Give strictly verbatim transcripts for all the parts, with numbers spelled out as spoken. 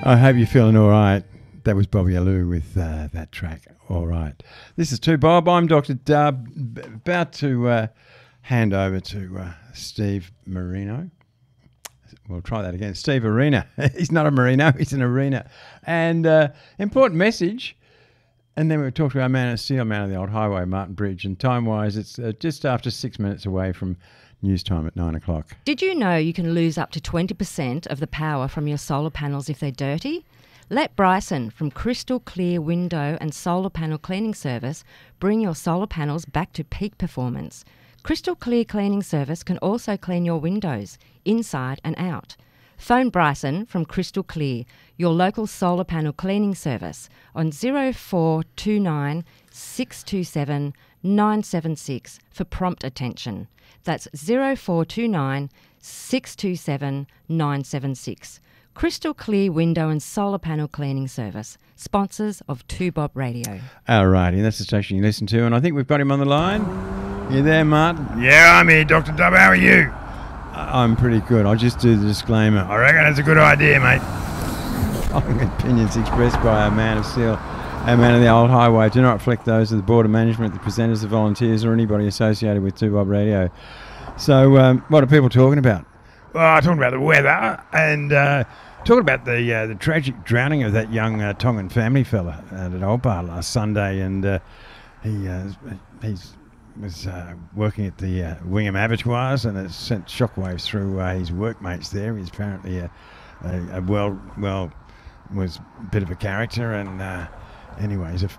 I hope you're feeling all right. That was Bobby Alou with uh, that track, All Right. This is two Bob. I'm Doctor Dub, b- about to uh, hand over to uh, Steve Marino. We'll try that again. Steve Arena. He's not a Marino, he's an arena. And uh, important message. And then we talked to our man of steel, man of the old highway, Martin Bridge. And time-wise, it's uh, just after six minutes away from news time at nine o'clock. Did you know you can lose up to twenty percent of the power from your solar panels if they're dirty? Let Bryson from Crystal Clear Window and Solar Panel Cleaning Service bring your solar panels back to peak performance. Crystal Clear Cleaning Service can also clean your windows, inside and out. Phone Bryson from Crystal Clear, your local solar panel cleaning service, on zero four two nine, six two seven, nine seven six for prompt attention. That's zero four two nine, six two seven, nine seven six. Crystal Clear Window and Solar Panel Cleaning Service, sponsors of two Bob Radio. All righty, that's the station you listen to, and I think we've got him on the line. You there, Martin? Yeah, I'm here, Doctor Dub. How are you? I'm pretty good. I'll just do the disclaimer. I reckon that's a good idea, mate. Following opinions expressed by our man of steel, our man of the old highway, do not reflect those of the board of management, the presenters, the volunteers, or anybody associated with two Bob Radio. So, um, what are people talking about? Well, talking about the weather and uh, talking about the uh, the tragic drowning of that young uh, Tongan family fella uh, at Old Bar last Sunday, and uh, he uh, he's was uh, working at the uh, Wingham Abattoirs, and it sent shockwaves through uh, his workmates there. He's apparently a, a, a well well was a bit of a character, and uh, anyway, he's a,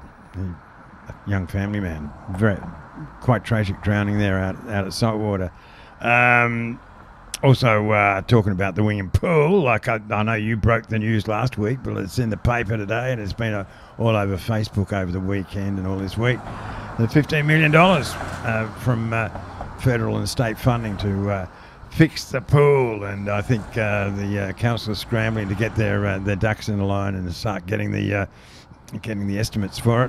a young family man. Very quite tragic drowning there out out at saltwater. Um, Also, uh, talking about the Wingham pool, like I, I know you broke the news last week, but it's in the paper today, and it's been uh, all over Facebook over the weekend and all this week. The fifteen million dollars uh, from uh, federal and state funding to uh, fix the pool, and I think uh, the uh, council is scrambling to get their uh, their ducks in a line and start getting the uh, getting the estimates for it.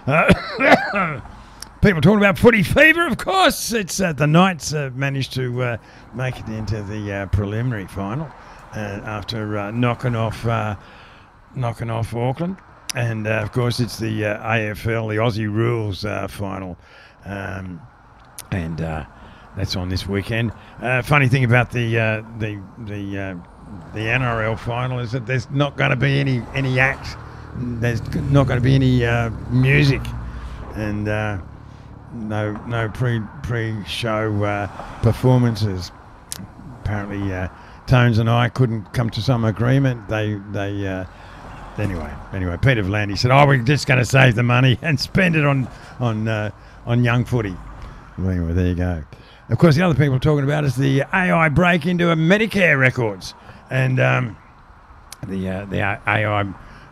Uh, People talking about footy fever, of course. It's uh, the Knights uh, managed to uh, make it into the uh, preliminary final uh, after uh, knocking off uh, knocking off Auckland, and uh, of course it's the uh, A F L, the Aussie Rules uh, final, um, and uh, that's on this weekend. Uh, funny thing about the uh, the the uh, the N R L final is that there's not going to be any any act. There's not going to be any uh, music, and. Uh, No, no pre pre show uh, performances. Apparently, uh, Tones and I couldn't come to some agreement. They they uh, anyway anyway. Peter Vlandie said, "Oh, we're just going to save the money and spend it on on uh, on young footy." Well, anyway, there you go. Of course, the other people talking about is the A I break into a Medicare records, and um, the uh, the A I.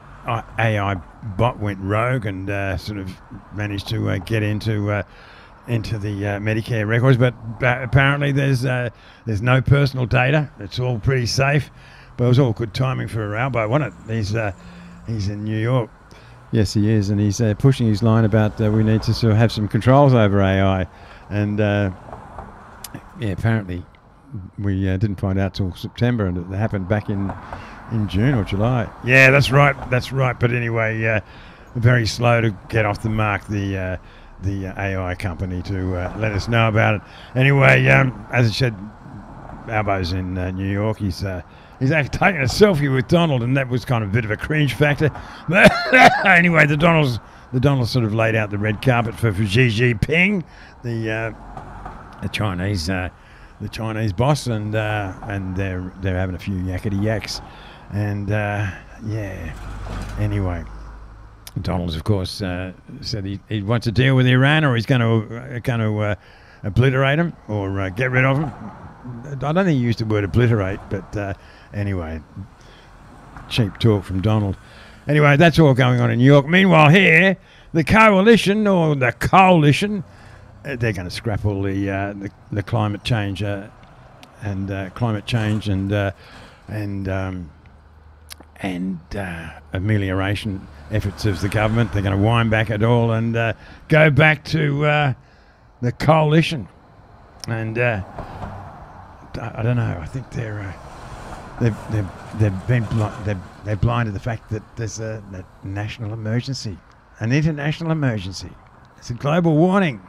A I bot went rogue and uh, sort of managed to uh, get into uh, into the uh, Medicare records, but uh, apparently there's uh, there's no personal data. It's all pretty safe, but it was all good timing for Albo, wasn't it? He's uh, he's in New York. Yes, he is, and he's uh, pushing his line about uh, we need to sort of have some controls over A I, and uh, yeah, apparently we uh, didn't find out till September, and it happened back in. In June or July. Yeah, that's right. That's right. But anyway, uh, very slow to get off the mark, the uh, the uh, A I company, to uh, let us know about it. Anyway, um, as I said, Albo's in uh, New York. He's uh, he's actually taking a selfie with Donald, and that was kind of a bit of a cringe factor. Anyway, the Donald's the Donald sort of laid out the red carpet for, for Xi Jinping, the uh, the Chinese uh, the Chinese boss, and uh, and they're they're having a few yakety yaks. And, uh, yeah, anyway, Donald's, of course, uh, said he, he wants to deal with Iran, or he's going to uh, going to uh, obliterate him or uh, get rid of him. I don't think he used the word obliterate, but uh, anyway, cheap talk from Donald. Anyway, that's all going on in New York. Meanwhile, here, the coalition, or the coalition, uh, they're going to scrap all the, uh, the, the climate change uh, and uh, climate change and, uh, and, um, and uh, amelioration efforts of the government. They're going to wind back it all and uh, go back to uh, the coalition. And uh, I don't know. I think they're uh, they've they've they've been bl- they've they're blind to the fact that there's a, a national emergency, an international emergency. It's a global warning.